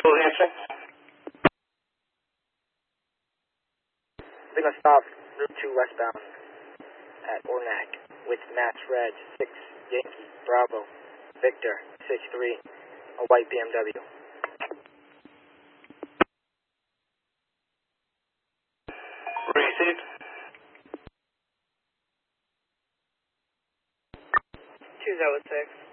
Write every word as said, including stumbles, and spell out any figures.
Still answering. We're going to stop Route two westbound at Ornac with Mass Red six Yankee Bravo Victor six three, a white B M W. Received. two zero six.